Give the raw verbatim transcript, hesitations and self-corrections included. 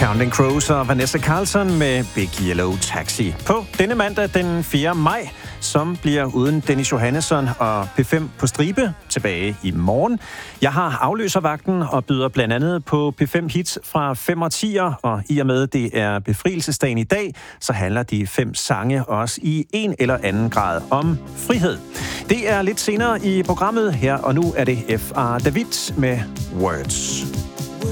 Counting Crows og Vanessa Carlton med Big Yellow Taxi. På denne mandag den fjerde maj, som bliver uden Dennis Johannesson og P fem på stribe tilbage i morgen. Jeg har afløservagten og byder blandt andet på P fem hits fra fem og tier, og i og med det er befrielsesdagen i dag, så handler de fem sange også i en eller anden grad om frihed. Det er lidt senere i programmet her, og nu er det F R David med Words.